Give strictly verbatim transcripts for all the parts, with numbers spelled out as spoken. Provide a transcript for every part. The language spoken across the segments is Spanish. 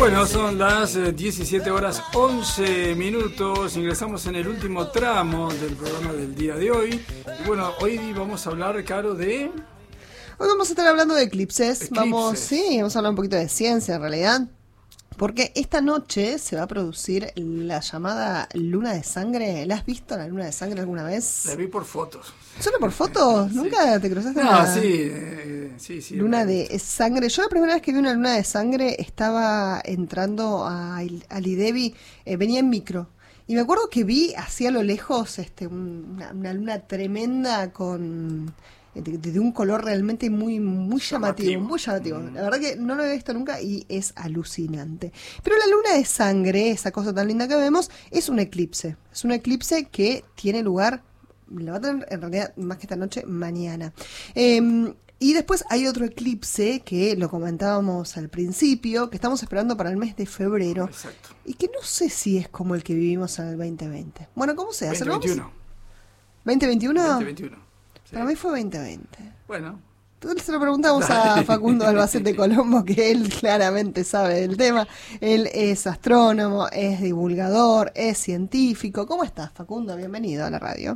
Bueno, son las diecisiete horas once minutos, ingresamos en el último tramo del programa del día de hoy. Y bueno, hoy vamos a hablar, Caro, de... Hoy vamos a estar hablando de eclipses. eclipses. Vamos, sí, vamos a hablar un poquito de ciencia en realidad. Porque esta noche se va a producir la llamada luna de sangre. ¿La has visto la luna de sangre alguna vez? La vi por fotos. ¿Solo por fotos? Sí. ¿Nunca te cruzaste No, una sí, eh, sí, sí. luna de sangre? Yo la primera vez que vi una luna de sangre estaba entrando a Ali Devi, eh, venía en micro. Y me acuerdo que vi hacia lo lejos este, un, una, una luna tremenda con... De, de un color realmente muy muy llamativo, Llamativo. muy llamativo. La verdad que no lo había visto nunca y es alucinante. Pero la luna de sangre, esa cosa tan linda que vemos, es un eclipse. Es un eclipse que tiene lugar, la va a tener en realidad más que esta noche, mañana. Eh, y después hay otro eclipse que lo comentábamos al principio, que estamos esperando para el mes de febrero. Exacto. Y que no sé si es como el que vivimos en el veinte veinte. Bueno, ¿cómo se hace? veinte veintiuno. ¿veinte veintiuno? veinte veintiuno. Sí. Para mí fue veinte veinte. Bueno. Entonces se lo preguntamos a Facundo Albacete Colombo, que él claramente sabe del tema. Él es astrónomo, es divulgador, es científico. ¿Cómo estás, Facundo? Bienvenido a la radio.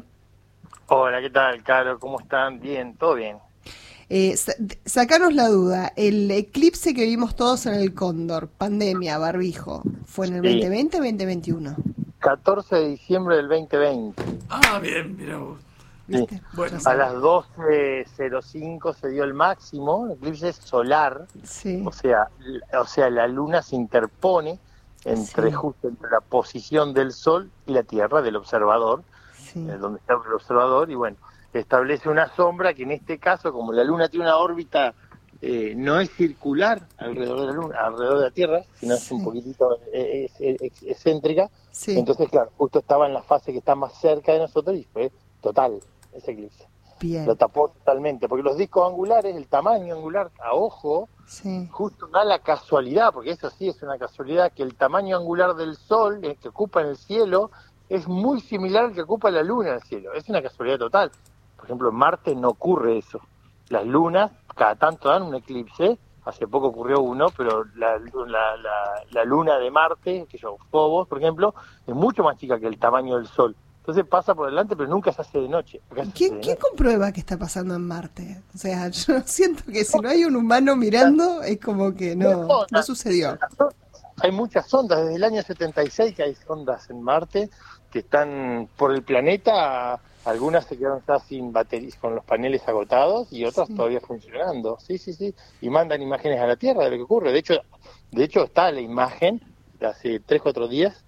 Hola, ¿qué tal, Caro? ¿Cómo están? Bien, todo bien. Eh, sa- sacanos la duda, el eclipse que vimos todos en el Cóndor, pandemia, barbijo, ¿fue en el Sí. veinte veinte o veinte veintiuno? catorce de diciembre del veinte veinte. Ah, bien, mira vos. ¿Viste? Bueno. Ya A sabes. las doce cero cinco se dio el máximo, el eclipse solar, Sí, o sea, l- o sea, la luna se interpone entre Sí. justo entre la posición del Sol y la Tierra del observador, sí. eh, donde está el observador, y bueno, establece una sombra que en este caso, como la luna tiene una órbita, eh, no es circular alrededor de la luna, alrededor de la Tierra, sino es Sí. un poquitito eh, es- es- es- excéntrica. Sí, Entonces, claro, justo estaba en la fase que está más cerca de nosotros y fue total ese eclipse. bien. Lo tapó totalmente, porque los discos angulares, el tamaño angular a ojo, Sí, justo da la casualidad, porque eso sí es una casualidad, que el tamaño angular del Sol, eh, que ocupa en el cielo, es muy similar al que ocupa la Luna en el cielo. Es una casualidad total. Por ejemplo, en Marte no ocurre eso. Las lunas cada tanto dan un eclipse. Hace poco ocurrió uno, pero la, la, la, la luna de Marte, que yo, Phobos, por ejemplo, es mucho más chica que el tamaño del Sol. Entonces pasa por delante, pero nunca se hace de noche. Acá se hace ¿Quién, de ¿Quién noche. comprueba qué está pasando en Marte? O sea, yo siento que si no hay un humano mirando, es como que no, no sucedió. Hay muchas sondas, desde el año setenta y seis que hay sondas en Marte que están por el planeta, algunas se quedaron ya sin baterías, con los paneles agotados, y otras Sí. todavía funcionando. Sí, sí, sí. Y mandan imágenes a la Tierra de lo que ocurre. De hecho, de hecho está la imagen de hace tres, cuatro días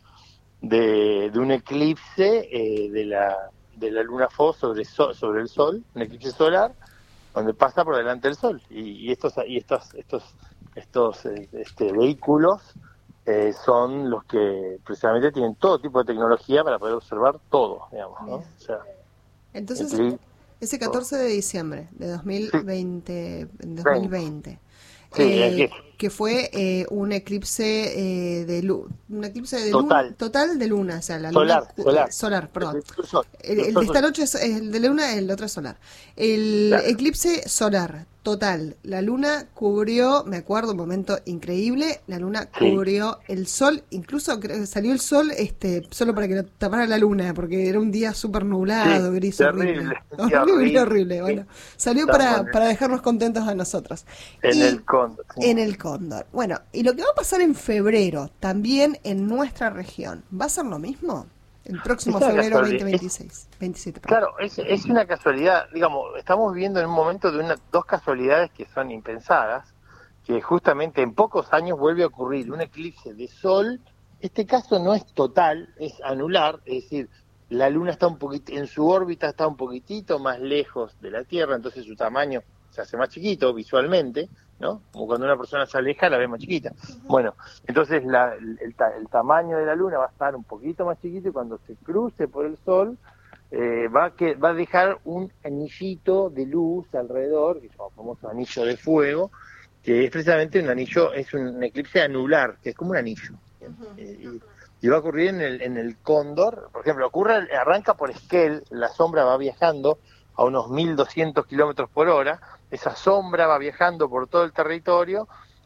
de, de un eclipse eh, de la de la luna Phobos sobre, so- sobre el Sol, un eclipse solar, donde pasa por delante del Sol. Y, y estos y estos estos estos eh, este, vehículos eh, son los que precisamente tienen todo tipo de tecnología para poder observar todo, digamos, ¿no? O sea, Entonces, eclipse, ese catorce de diciembre de dos mil veinte, dos mil veinte Sí, eh, es que fue eh, un eclipse eh, de luz, un eclipse de Total. luna, total de luna, o sea, la Solar, luna cu- solar. eh, solar, perdón. el Sol, El, el de esta noche es el de luna, el otro es solar. El Claro. eclipse solar, total. La luna cubrió, me acuerdo, un momento increíble, la luna Sí. cubrió el sol, incluso creo que salió el sol este solo para que lo tapara la luna, porque era un día súper nublado, Sí, gris, terrible, horrible. un día Horrible, horrible. horrible. Bueno, salió Estamos para, en el- para dejarnos contentos a nosotros. en Y- el Cóndor. sí. en el Cóndor. Bueno, y lo que va a pasar en febrero, también en nuestra región, ¿va a ser lo mismo? El próximo Es una febrero casualidad. veinte veintiséis, veintisiete, perdón. Claro, es, es una casualidad, digamos, estamos viviendo en un momento de una, dos casualidades que son impensadas, que justamente en pocos años vuelve a ocurrir un eclipse de Sol. Este caso no es total, es anular, es decir, la Luna está un poquito, en su órbita está un poquitito más lejos de la Tierra, entonces su tamaño se hace más chiquito visualmente, ¿no? Como cuando una persona se aleja la ve más chiquita. Bueno, entonces la, el, el, ta- el tamaño de la Luna va a estar un poquito más chiquito, y cuando se cruce por el Sol eh, va, a que, va a dejar un anillito de luz alrededor, que es el famoso anillo de fuego, que es precisamente un anillo, es un eclipse anular, que es como un anillo. Eh, y, y va a ocurrir en el, en el Cóndor, por ejemplo, ocurre, arranca por Esquel, la sombra va viajando a unos mil doscientos kilómetros por hora, esa sombra va viajando por todo el territorio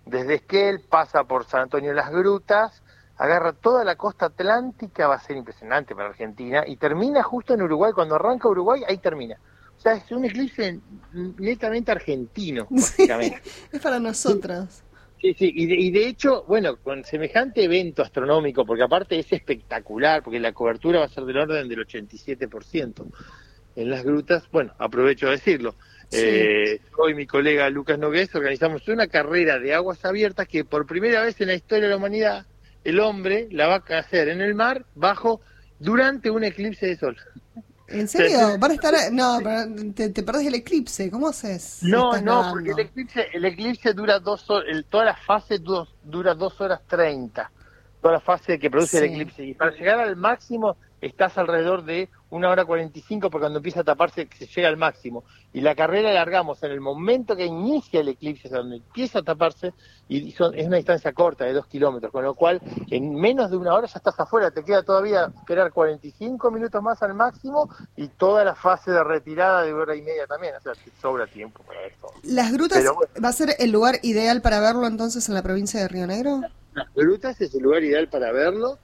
desde Esquel, pasa por San Antonio de las Grutas, agarra toda la costa atlántica, va a ser impresionante para Argentina, y termina justo en Uruguay. Cuando arranca Uruguay, ahí termina. O sea, es un eclipse netamente argentino, básicamente. Sí, es para nosotros. Sí, sí, y de, y de hecho, bueno, con semejante evento astronómico, porque aparte es espectacular, porque la cobertura va a ser del orden del ochenta y siete por ciento en las grutas, bueno, aprovecho de decirlo. Sí. Eh, yo y mi colega Lucas Nogués organizamos una carrera de aguas abiertas que por primera vez en la historia de la humanidad el hombre la va a hacer en el mar bajo durante un eclipse de sol. ¿En serio? ¿Van a estar? No, te, te perdés el eclipse. ¿Cómo haces? No, no, nadando? Porque el eclipse, el eclipse dura dos horas, el, toda la fase du, dura dos horas treinta, toda la fase que produce sí. el eclipse. Y para llegar al máximo estás alrededor de una hora cuarenta y cinco, porque cuando empieza a taparse se llega al máximo. Y la carrera la largamos en el momento que inicia el eclipse, donde empieza a taparse, y son, es una distancia corta de dos kilómetros, con lo cual en menos de una hora ya estás afuera. Te queda todavía esperar cuarenta y cinco minutos más al máximo y toda la fase de retirada de hora y media también. O sea, te sobra tiempo para ver todo. ¿Las grutas Pero, bueno, va a ser el lugar ideal para verlo entonces en la provincia de Río Negro? Las grutas es el lugar ideal para verlo.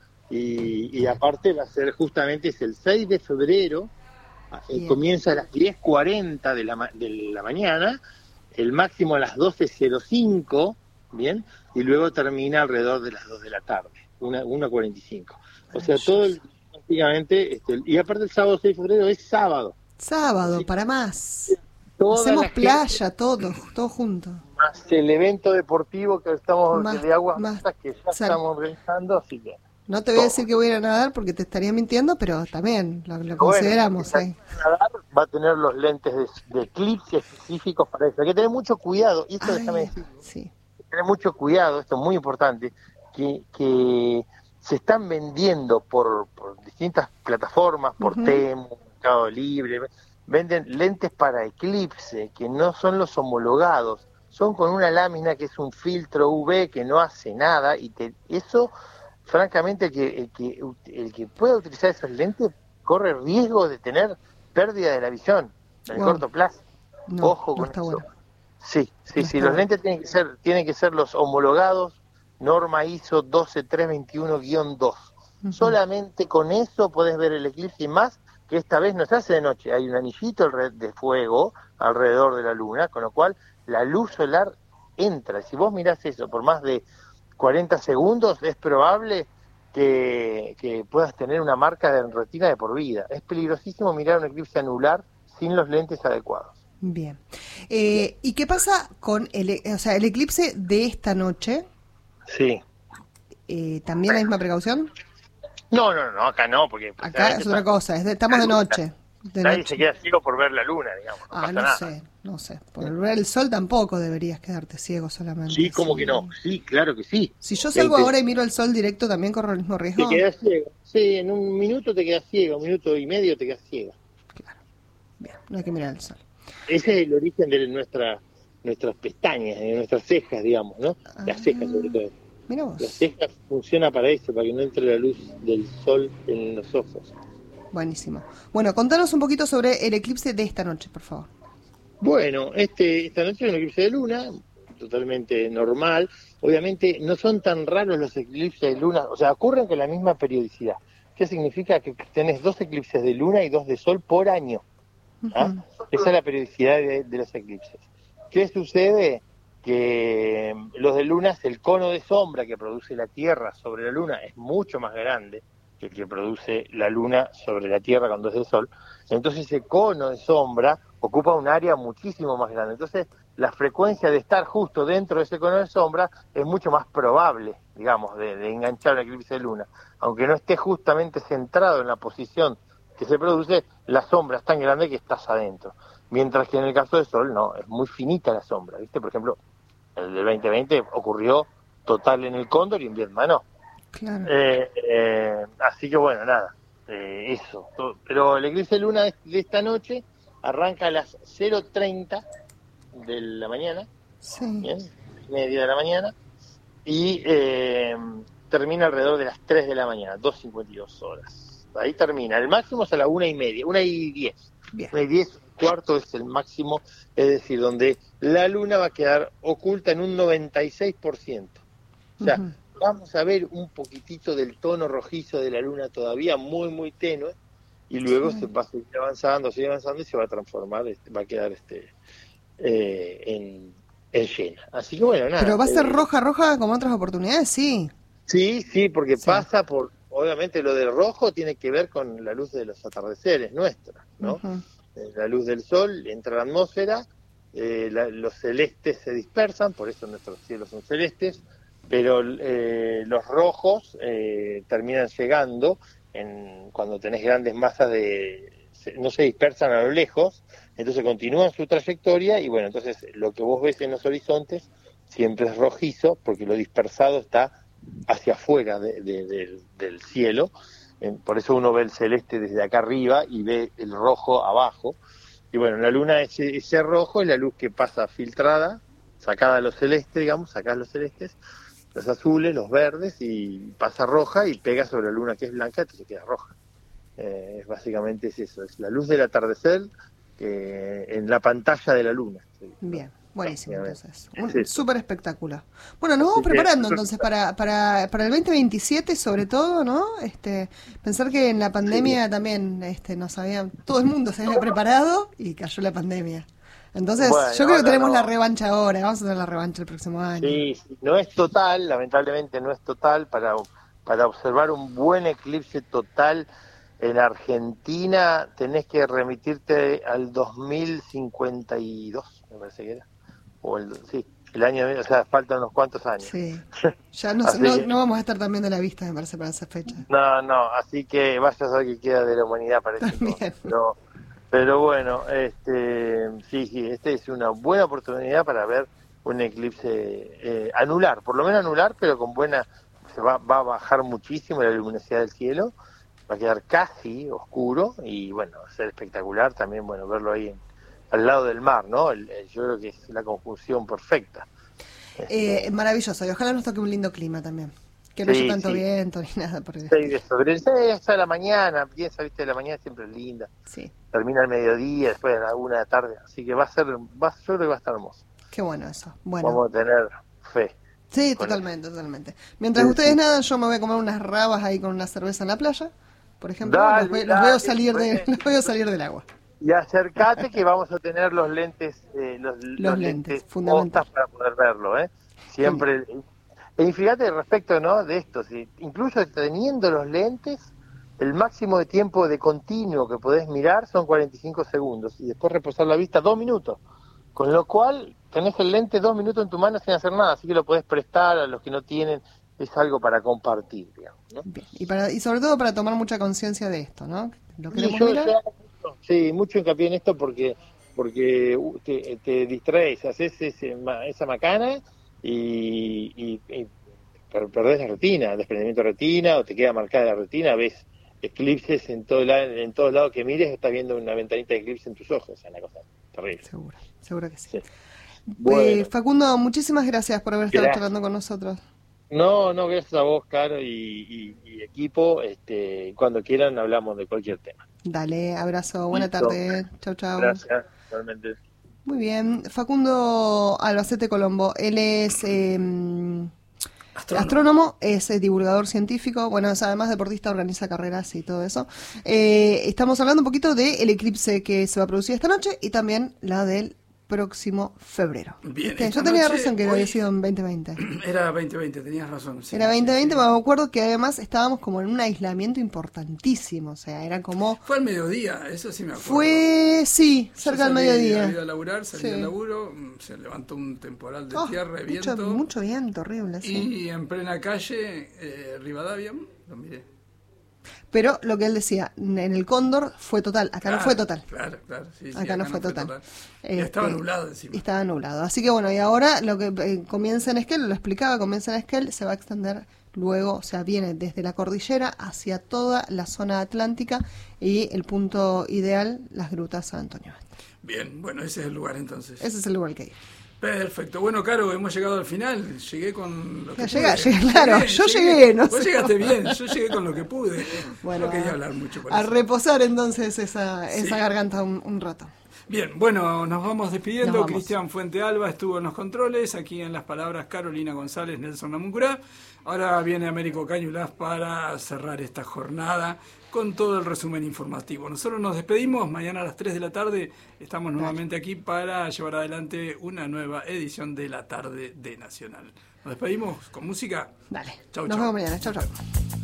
Y, y aparte va a ser justamente, es el seis de febrero, eh, comienza a las diez cuarenta de la, de la mañana, el máximo a las doce cero cinco, ¿bien? Y luego termina alrededor de las dos de la tarde, una cuarenta y cinco. O sea, todo el, prácticamente, este, y aparte el sábado seis de febrero es sábado. Sábado, ¿sí? Para más. Toda Hacemos playa, gente, todo, todo junto. Más el evento deportivo que estamos, más, de aguas más, que ya sal. estamos organizando, así que... No te voy a decir que voy a ir a nadar porque te estaría mintiendo, pero también lo, lo consideramos. Bueno, ¿eh? Nadar va a tener los lentes de, de eclipse específicos para eso. Hay que tener mucho cuidado, y esto Ay, déjame decir, sí. hay que tener mucho cuidado, esto es muy importante, que, que se están vendiendo por, por distintas plataformas, por uh-huh. Temu, Mercado Libre, venden lentes para eclipse que no son los homologados, son con una lámina que es un filtro U V que no hace nada, y te, eso... Francamente, el que, el, que, el que pueda utilizar esos lentes corre riesgo de tener pérdida de la visión en el wow. corto plazo. No, Ojo no con está eso. Bueno. Sí, sí, no sí. Los bueno. lentes tienen que ser tienen que ser los homologados, norma I S O doce mil trescientos veintiuno guión dos. Uh-huh. Solamente con eso podés ver el eclipse, y más que esta vez no se hace de noche. Hay un anillito de fuego alrededor de la luna, con lo cual la luz solar entra. Si vos mirás eso por más de cuarenta segundos, es probable que, que puedas tener una marca de retina de por vida. Es peligrosísimo mirar un eclipse anular sin los lentes adecuados. Bien. Eh, ¿Y qué pasa con el, o sea, el eclipse de esta noche? Sí. Eh, ¿También la misma precaución? No, no, no, acá no, porque... Acá es otra cosa, es de, estamos de noche. De Nadie noche. se queda ciego por ver la luna, digamos. No ah, pasa no nada. sé, no sé. Por ver el sol tampoco deberías quedarte ciego solamente. Sí, como sí. que no. Sí, claro que sí. Si yo salgo te, ahora y miro el sol directo, ¿también corro el mismo riesgo? Te quedas ciego. Sí, en un minuto te quedas ciego, un minuto y medio te quedas ciego. Claro. Bien, no hay que mirar el sol. Ese es el origen de nuestra, nuestras pestañas, de nuestras cejas, digamos, ¿no? Ah, las cejas, sobre todo. Mira vos. Las cejas funcionan para eso, para que no entre la luz del sol en los ojos. Buenísimo. Bueno, contanos un poquito sobre el eclipse de esta noche, por favor. Bueno, este esta noche es un eclipse de luna, totalmente normal. Obviamente no son tan raros los eclipses de luna, o sea, ocurren con la misma periodicidad. ¿Qué significa? Que tenés dos eclipses de luna y dos de sol por año. ¿Ah? Uh-huh. Esa es la periodicidad de, de los eclipses. ¿Qué sucede? Que los de luna, el cono de sombra que produce la Tierra sobre la luna es mucho más grande que el que produce la luna sobre la Tierra cuando es el sol. Entonces ese cono de sombra ocupa un área muchísimo más grande. Entonces la frecuencia de estar justo dentro de ese cono de sombra es mucho más probable, digamos, de, de enganchar un eclipse de luna. Aunque no esté justamente centrado en la posición que se produce, la sombra es tan grande que estás adentro. Mientras que en el caso del sol, no, es muy finita la sombra, ¿viste? Por ejemplo, el del veinte veinte ocurrió total en el Cóndor y en Vietnam no. Claro. Eh, eh, así que bueno, nada, eh, eso. Todo. Pero el eclipse de luna de, de esta noche arranca a las cero treinta de la mañana, sí. ¿bien? Media de la mañana, y eh, termina alrededor de las tres de la mañana, dos cincuenta y dos horas. Ahí termina. El máximo es a la una y media, una y diez. Bien. Una y diez, cuarto es el máximo, es decir, donde la luna va a quedar oculta en un noventa y seis por ciento. O sea, uh-huh. vamos a ver un poquitito del tono rojizo de la luna todavía muy, muy tenue, y luego sí. se va a seguir avanzando, seguir avanzando y se va a transformar, este, va a quedar este eh, en, en llena. Así que bueno, nada. ¿Pero va a ser eh, roja, roja como otras oportunidades? Sí. Sí, sí, porque sí. pasa por... Obviamente lo del rojo tiene que ver con la luz de los atardeceres nuestra, ¿no? Uh-huh. La luz del sol entra a la atmósfera, eh, la, los celestes se dispersan, por eso nuestros cielos son celestes, pero eh, los rojos eh, terminan llegando en, cuando tenés grandes masas de... no se dispersan a lo lejos, entonces continúan su trayectoria y bueno, entonces lo que vos ves en los horizontes siempre es rojizo porque lo dispersado está hacia afuera de, de, de, del cielo, por eso uno ve el celeste desde acá arriba y ve el rojo abajo, y bueno, la luna ese, ese rojo es la luz que pasa filtrada, sacada a los celestes, digamos, sacada a los celestes, los azules, los verdes, y pasa roja y pega sobre la luna que es blanca, entonces queda roja. Eh, básicamente es eso, es la luz del atardecer eh, en la pantalla de la luna. Bien. Buenísimo, entonces. Un súper espectáculo. Bueno, nos vamos preparando entonces para, para, para el veinte veintisiete, sobre todo, ¿no? Este, pensar que en la pandemia sí. también este, no sabían, todo el mundo se había preparado y cayó la pandemia. Entonces, bueno, yo creo que tenemos no. la revancha ahora, vamos a tener la revancha el próximo año. Sí, sí, no es total, lamentablemente no es total, para, para observar un buen eclipse total en Argentina tenés que remitirte al dos mil cincuenta y dos, me parece que era. O el, sí, el año, o sea, faltan unos cuantos años. Sí, ya no, no, no vamos a estar tan bien de la vista, me parece, para esa fecha. No, no, así que vaya a saber qué queda de la humanidad para eso. Pero, pero bueno, este, sí, sí, esta es una buena oportunidad para ver un eclipse eh, anular, por lo menos anular, pero con buena, se va, va a bajar muchísimo la luminosidad del cielo, va a quedar casi oscuro y bueno, va a ser espectacular también, bueno, verlo ahí en, al lado del mar, ¿no? El, el, yo creo que es la conjunción perfecta. Eh, este... Maravilloso, y ojalá nos toque un lindo clima también. Que no sí, haya tanto sí. viento ni nada por el sí, de sobre el seis hasta la mañana, piensa, viste, la mañana siempre es linda. Sí. Termina al mediodía, después a la una de la tarde, así que va a ser, va, yo creo que va a estar hermoso. Qué bueno eso. Bueno. Vamos a tener fe. Sí, totalmente, eso. totalmente. Mientras sí, ustedes sí. nadan, yo me voy a comer unas rabas ahí con una cerveza en la playa, por ejemplo, dale, los, ve, dale, los veo salir de, los veo salir del agua. Y acércate que vamos a tener los lentes, eh, los, los, los lentes, lentes fundamentales para poder verlo, ¿eh? Siempre. Sí. Y fíjate respecto, ¿no? De esto, si, incluso teniendo los lentes, el máximo de tiempo de continuo que podés mirar son cuarenta y cinco segundos y después reposar la vista dos minutos. Con lo cual tenés el lente dos minutos en tu mano sin hacer nada, así que lo podés prestar a los que no tienen. Es algo para compartir, digamos, ¿no? Bien. Y, para, y sobre todo para tomar mucha conciencia de esto, ¿no? ¿Lo queremos yo, mirar? Yo, sí, mucho hincapié en esto porque porque te, te distraes, haces ese, esa macana y, y, y perdés la retina, desprendimiento de retina o te queda marcada la retina, ves eclipses en todo la, en todos lados que mires, estás viendo una ventanita de eclipse en tus ojos, es una cosa terrible. Seguro, seguro que sí. sí. Bueno. Eh, Facundo, muchísimas gracias por haber estado gracias. charlando con nosotros. No, no, gracias a vos, Caro, y, y, y equipo. Este, cuando quieran hablamos de cualquier tema. Dale, abrazo, buena Listo. tarde. Chau, chau. Gracias, realmente. Muy bien, Facundo Albacete Colombo, él es eh, astrónomo. astrónomo, es eh, divulgador científico, bueno, es además deportista, organiza carreras y todo eso. Eh, estamos hablando un poquito del eclipse que se va a producir esta noche y también la del próximo febrero. Bien, que yo tenía razón que había sido en veinte veinte. Era veinte veinte, tenías razón. Sí, era veinte veinte, sí, sí. Me acuerdo que además estábamos como en un aislamiento importantísimo, o sea, era como... Fue al mediodía, eso sí me acuerdo. Fue, sí, cerca del mediodía. Salí a laburar, salí sí. al laburo, se levantó un temporal de oh, tierra, viento. Mucho, mucho viento, horrible, sí. Y en plena calle, eh, Rivadavia, lo miré. Pero lo que él decía, en el Cóndor fue total, acá claro, no fue total. Claro, claro, sí, sí, acá, acá no fue total. total. Este, y estaba nublado encima. Estaba nublado. Así que bueno, y ahora lo que eh, comienza en Esquel, lo explicaba, comienza en Esquel, se va a extender luego, o sea, viene desde la cordillera hacia toda la zona atlántica y el punto ideal, las grutas San Antonio. Bien, bueno, ese es el lugar entonces. Ese es el lugar que hay. Perfecto. Bueno, Caro, hemos llegado al final. Llegué con lo que llega, pude. Llegué, claro, llegué, yo llegué. llegué no Vos sé. llegaste bien, yo llegué con lo que pude. Bueno, no quería hablar mucho. Por a eso. reposar entonces esa, esa sí. garganta un, un rato. Bien, bueno, nos vamos despidiendo. Nos vamos. Cristian Fuente Alba estuvo en los controles, aquí en las palabras Carolina González, Nelson Namuncurá. Ahora viene Américo Cañulas para cerrar esta jornada con todo el resumen informativo. Nosotros nos despedimos, mañana a las tres de la tarde estamos nuevamente aquí para llevar adelante una nueva edición de La Tarde de Nacional. Nos despedimos con música. Dale. Chau, Nos chau. vemos mañana. Chau, chau.